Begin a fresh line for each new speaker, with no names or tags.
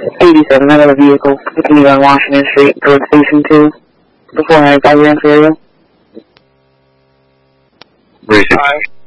87, I have a vehicle continuing on Washington Street towards Station 2 before I got your inferior.
Hi.